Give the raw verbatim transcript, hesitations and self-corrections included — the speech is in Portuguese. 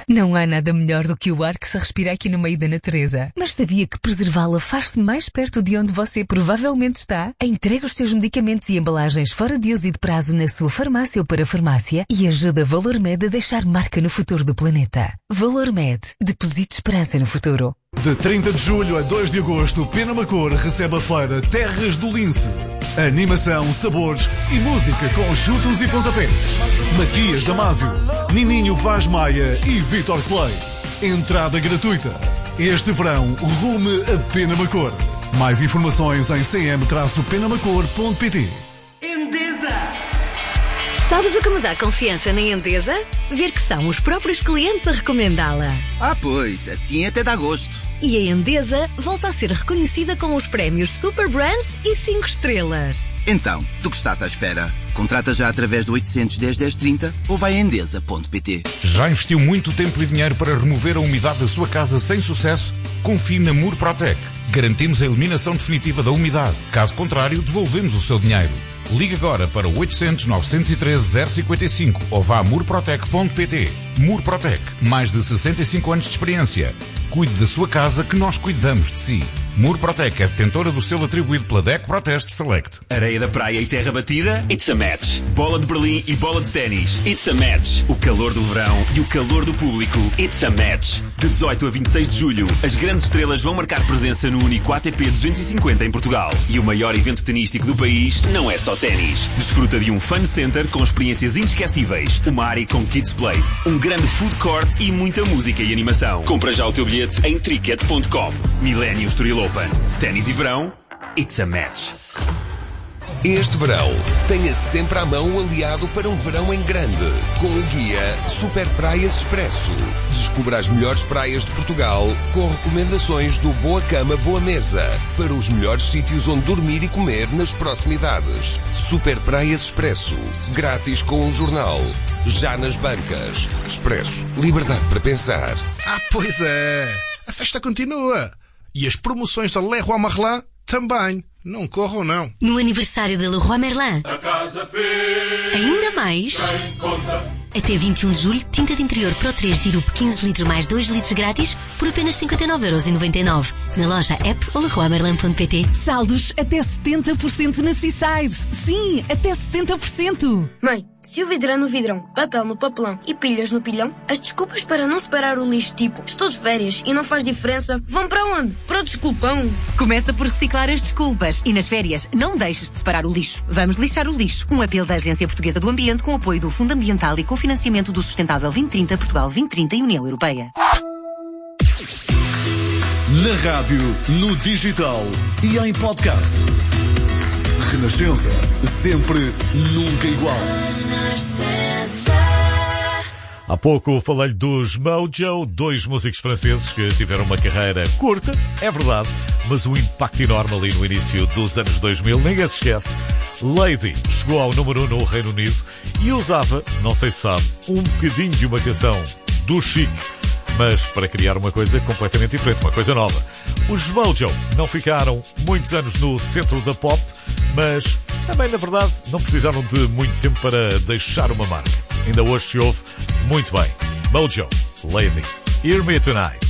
Não há nada melhor do que o ar que se respira aqui no meio da natureza. Mas sabia que preservá-la faz-se mais perto de onde você provavelmente está? Entrega os seus medicamentos e embalagens fora de uso e de prazo na sua farmácia ou para farmácia e ajuda a Valormed a deixar marca no futuro do planeta. Valormed. Deposite esperança no futuro. De trinta de julho a dois de agosto, Penamacor recebe a feira Terras do Lince. Animação, sabores e música com chutos e pontapés. Matias Damasio, Nininho Vaz Maia e Vitor Clay. Entrada gratuita. Este verão, rume a Penamacor. Mais informações em c m penamacor ponto p t. Endesa! Sabes o que me dá confiança na Endesa? Ver que são os próprios clientes a recomendá-la. Ah, pois, assim até dá gosto. E a Endesa volta a ser reconhecida com os prémios Super Brands e cinco estrelas. Então, do que estás à espera? Contrata já através do oitocentos e dez, dez trinta ou vai a endesa ponto p t. Já investiu muito tempo e dinheiro para remover a umidade da sua casa sem sucesso? Confie na Murprotec. Garantimos a eliminação definitiva da umidade. Caso contrário, devolvemos o seu dinheiro. Ligue agora para o oitocentos, novecentos e treze, zero cinquenta e cinco ou vá a murprotec ponto p t. Murprotec, mais de sessenta e cinco anos de experiência. Cuide da sua casa que nós cuidamos de si. Murprotec é detentora do selo atribuído pela D E C Proteste Select. Areia da praia e terra batida? It's a match. Bola de Berlim e bola de ténis? It's a match. O calor do verão e o calor do público? It's a match. De dezoito a vinte e seis de julho, as grandes estrelas vão marcar presença no único A T P duzentos e cinquenta em Portugal. E o maior evento tenístico do país não é só ténis. Desfruta de um fun center com experiências inesquecíveis, uma área com kids place, um grande food court e muita música e animação. Compra já o teu bilhete em tricket ponto com. Millennium Estoril Open. Ténis e verão, it's a match. Este verão, tenha sempre à mão o aliado para um verão em grande, com o guia Super Praias Expresso. Descubra as melhores praias de Portugal, com recomendações do Boa Cama, Boa Mesa, para os melhores sítios onde dormir e comer nas proximidades. Super Praias Expresso, grátis com o jornal. Já nas bancas. Expresso, liberdade para pensar. Ah, pois é, a festa continua. E as promoções da Leroy Merlin também. Não corram, não. No aniversário da Leroy Merlin. A casa fez. Ainda mais. Até vinte e um de julho, tinta de interior Pro três Dirup quinze litros mais dois litros grátis por apenas cinquenta e nove euros e noventa e nove. Na loja app ou leroy merlin ponto p t. Saldos até setenta por cento na Seaside. Sim, até setenta por cento. Mãe, se o vidro é no vidrão, papel no papelão e pilhas no pilhão, as desculpas para não separar o lixo tipo estou de férias e não faz diferença vão para onde? Para o desculpão. Começa por reciclar as desculpas e nas férias não deixes de separar o lixo. Vamos lixar o lixo. Um apelo da Agência Portuguesa do Ambiente com apoio do Fundo Ambiental e com financiamento do Sustentável vinte trinta, Portugal vinte trinta e União Europeia. Na rádio, no digital e em podcast. Renascença, sempre, nunca igual. Há pouco falei-lhe dos Mojo, dois músicos franceses que tiveram uma carreira curta, é verdade, mas um impacto enorme ali no início dos anos dois mil, ninguém se esquece. Lady chegou ao número um no Reino Unido e usava, não sei se sabe, um bocadinho de uma canção do Chic, mas para criar uma coisa completamente diferente, uma coisa nova. Os Mojo não ficaram muitos anos no centro da pop, mas também, na verdade, não precisaram de muito tempo para deixar uma marca. Ainda hoje se ouve muito bem. Mojo, Lady, Hear Me Tonight.